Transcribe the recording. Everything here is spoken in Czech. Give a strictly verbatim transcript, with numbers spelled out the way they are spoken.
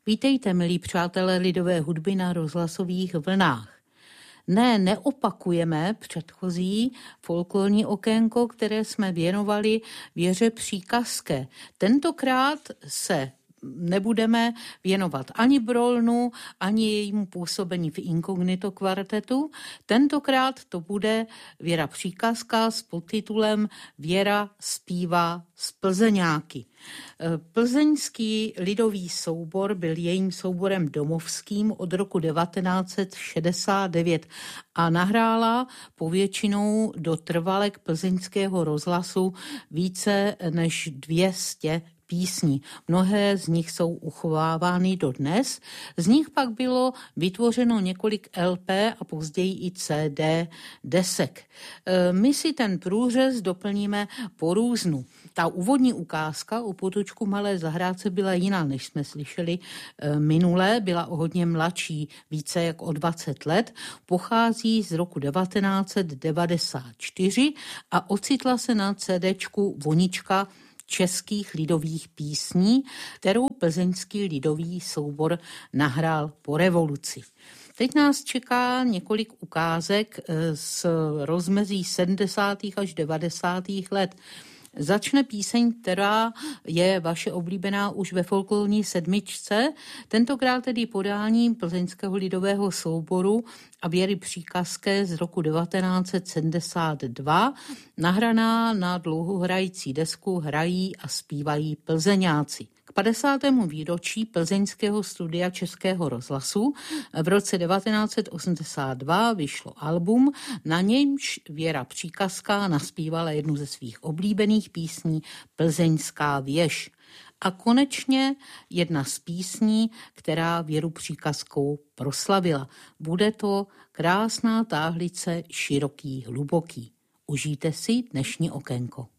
Vítejte, milí přátelé lidové hudby na rozhlasových vlnách. Ne, neopakujeme předchozí folklorní okénko, které jsme věnovali Věře Příkazské. Tentokrát se nebudeme věnovat ani Brolnu, ani jejímu působení v Inkognito kvartetu. Tentokrát to bude Věra Příkazká s podtitulem Věra zpívá z Plzeňáky. Plzeňský lidový soubor byl jejím souborem domovským od roku devatenáct set šedesát devět a nahrála povětšinou do trvalek plzeňského rozhlasu více než dvě stě písní. Mnohé z nich jsou uchovávány dodnes. Z nich pak bylo vytvořeno několik el pé a později i cé dé desek. My si ten průřez doplníme po různu. Ta úvodní ukázka u Potůčku Malé zahrádce byla jiná, než jsme slyšeli minule. Byla o hodně mladší, více jak o dvacet let. Pochází z roku devatenáct set devadesát čtyři a ocitla se na cédéčku Vonička českých lidových písní, kterou plzeňský lidový soubor nahrál po revoluci. Teď nás čeká několik ukázek z rozmezí sedmdesátých až devadesátých let. Začne píseň, která je vaše oblíbená už ve folklorní sedmičce, tentokrát tedy podáním plzeňského lidového souboru a Věry Příkazské z roku devatenáct set sedmdesát dva, nahraná na dlouhohrající desku Hrají a zpívají Plzeňáci. K padesátému výročí plzeňského studia Českého rozhlasu v roce devatenáct set osmdesát dva vyšlo album, na němž Věra Příkazká naspívala jednu ze svých oblíbených písní Plzeňská věž. A konečně jedna z písní, která Věru Příkazkou proslavila. Bude to Krásná táhlice široký hluboký. Užijte si dnešní okénko.